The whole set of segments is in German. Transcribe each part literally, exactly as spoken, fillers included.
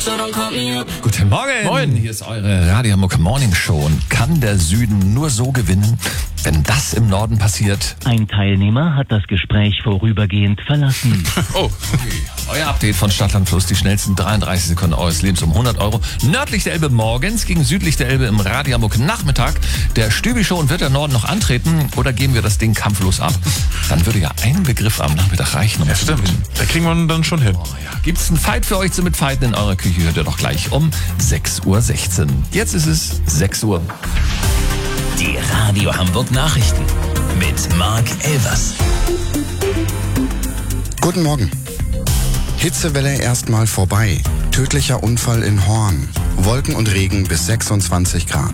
Guten Morgen. Moin. Hier ist eure Radio Hamburg Morning Show. Und kann der Süden nur so gewinnen, wenn das im Norden passiert? Ein Teilnehmer hat das Gespräch vorübergehend verlassen. Oh. Euer Update von Stadtland Fluss, die schnellsten dreiunddreißig Sekunden eures Lebens um hundert Euro. Nördlich der Elbe morgens, gegen südlich der Elbe im Radio Hamburg Nachmittag. Der Stübi Show und wird der Norden noch antreten oder geben wir das Ding kampflos ab? Dann würde ja ein Begriff am Nachmittag reichen. Um Ja, stimmt. Da kriegen wir dann schon hin. Oh ja. Gibt's einen Fight für euch zum Mitfighten in eurer Küche? Hört ihr doch gleich um sechs Uhr sechzehn. Jetzt ist es sechs Uhr. Die Radio Hamburg Nachrichten mit Marc Elvers. Guten Morgen. Hitzewelle erstmal vorbei. Tödlicher Unfall in Horn. Wolken und Regen bis sechsundzwanzig Grad.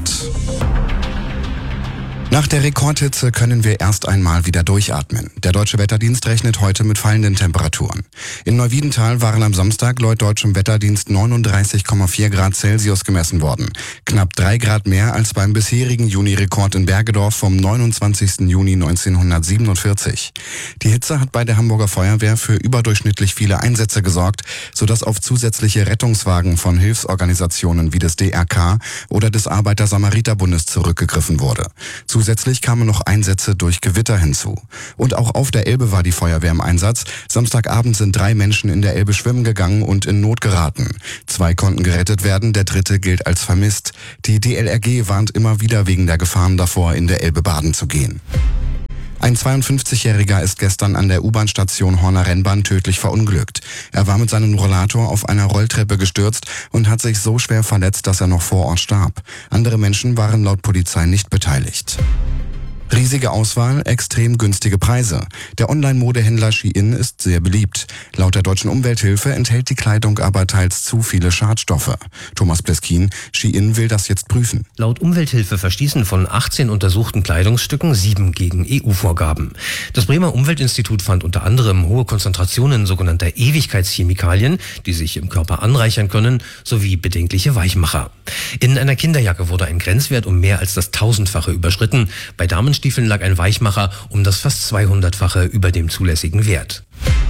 Nach der Rekordhitze können wir erst einmal wieder durchatmen. Der Deutsche Wetterdienst rechnet heute mit fallenden Temperaturen. In Neuwiedental waren am Samstag laut Deutschem Wetterdienst neununddreißig Komma vier Grad Celsius gemessen worden. Knapp drei Grad mehr als beim bisherigen Juni-Rekord in Bergedorf vom neunundzwanzigsten Juni neunzehnhundertsiebenundvierzig. Die Hitze hat bei der Hamburger Feuerwehr für überdurchschnittlich viele Einsätze gesorgt, sodass auf zusätzliche Rettungswagen von Hilfsorganisationen wie des D R K oder des Arbeiter-Samariter-Bundes zurückgegriffen wurde. Zusätzlich kamen noch Einsätze durch Gewitter hinzu. Und auch auf der Elbe war die Feuerwehr im Einsatz. Samstagabend sind drei Menschen in der Elbe schwimmen gegangen und in Not geraten. Zwei konnten gerettet werden, der dritte gilt als vermisst. Die D L R G warnt immer wieder wegen der Gefahren davor, in der Elbe baden zu gehen. Ein zweiundfünfzigjähriger ist gestern an der U-Bahn-Station Horner Rennbahn tödlich verunglückt. Er war mit seinem Rollator auf einer Rolltreppe gestürzt und hat sich so schwer verletzt, dass er noch vor Ort starb. Andere Menschen waren laut Polizei nicht beteiligt. Riesige Auswahl, extrem günstige Preise. Der Online-Modehändler Shein ist sehr beliebt. Laut der Deutschen Umwelthilfe enthält die Kleidung aber teils zu viele Schadstoffe. Thomas Pleskin, Shein will das jetzt prüfen. Laut Umwelthilfe verstießen von achtzehn untersuchten Kleidungsstücken sieben gegen E U-Vorgaben. Das Bremer Umweltinstitut fand unter anderem hohe Konzentrationen sogenannter Ewigkeitschemikalien, die sich im Körper anreichern können, sowie bedenkliche Weichmacher. In einer Kinderjacke wurde ein Grenzwert um mehr als das Tausendfache überschritten. Bei Damenstiefeln lag ein Weichmacher um das fast zweihundertfache über dem zulässigen Wert.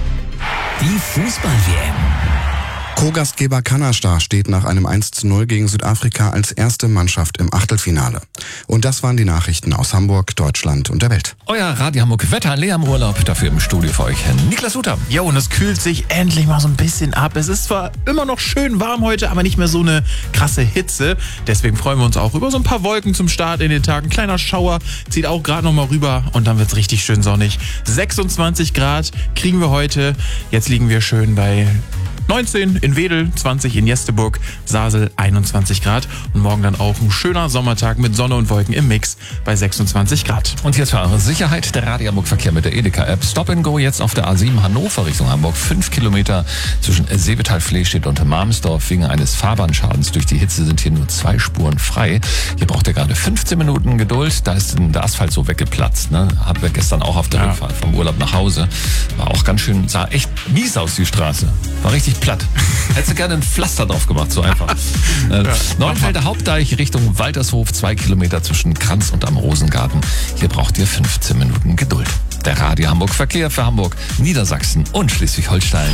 Die Fußball-W M. Co-Gastgeber Kanada steht nach einem eins zu null gegen Südafrika als erste Mannschaft im Achtelfinale. Und das waren die Nachrichten aus Hamburg, Deutschland und der Welt. Euer Radio Hamburg Wetter, Lea im Urlaub, dafür im Studio für euch Herr Niklas Uter. Ja, und es kühlt sich endlich mal so ein bisschen ab. Es ist zwar immer noch schön warm heute, aber nicht mehr so eine krasse Hitze. Deswegen freuen wir uns auch über so ein paar Wolken zum Start in den Tag. Ein kleiner Schauer zieht auch gerade noch mal rüber und dann wird es richtig schön sonnig. sechsundzwanzig Grad kriegen wir heute. Jetzt liegen wir schön bei neunzehn in Wedel, zwanzig in Jesteburg, Sasel einundzwanzig Grad und morgen dann auch ein schöner Sommertag mit Sonne und Wolken im Mix bei sechsundzwanzig Grad. Und jetzt für eure Sicherheit der Radio Hamburg Verkehr mit der Edeka-App. Stop and Go jetzt auf der A sieben Hannover Richtung Hamburg. Fünf Kilometer zwischen Seevetal-Flehstedt und Marmsdorf. Wegen eines Fahrbahnschadens durch die Hitze sind hier nur zwei Spuren frei. Hier braucht ihr gerade fünfzehn Minuten Geduld. Da ist der Asphalt so weggeplatzt. Ne? Hatten wir gestern auch auf der Ja. Rückfahrt vom Urlaub nach Hause. War auch ganz schön, sah echt mies aus, die Straße. War richtig platt. Hättest du gerne ein Pflaster drauf gemacht, so einfach. äh, Ja, Neuenfelder Hauptdeich Richtung Waltershof, zwei Kilometer zwischen Kranz und am Rosengarten. Hier braucht ihr fünfzehn Minuten Geduld. Der Radio Hamburg Verkehr für Hamburg, Niedersachsen und Schleswig-Holstein.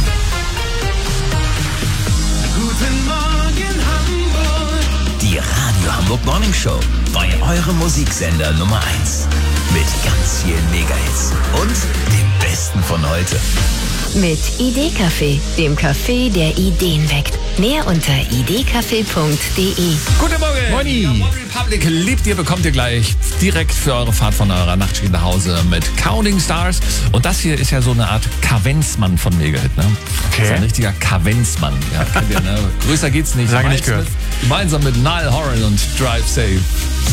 Guten Morgen Hamburg. Die Radio Hamburg Morning Show bei eurem Musiksender Nummer eins. Mit ganz vielen Megahits und dem Besten von heute. Mit Idee-Café, dem Café, der Ideen weckt. Mehr unter idcafé punkt de. Guten Morgen! Moini. Ja, One Republic liebt ihr, bekommt ihr gleich direkt für eure Fahrt von eurer Nachtschicht nach Hause mit Counting Stars. Und das hier ist ja so eine Art Kavenzmann von Megahit, ne? Okay. Das ist ein richtiger Kavenzmann. Ja, kennt ihr, ne? Größer geht's nicht. Lange nicht Gemeinsam gehört. mit- Gemeinsam mit Niall Horan und Drive Safe.